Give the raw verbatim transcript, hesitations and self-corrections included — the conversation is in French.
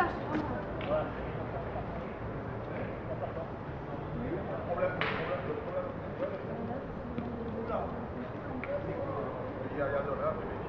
là, je prends. Voilà. Le problème, le problème, le problème. Il y a de là.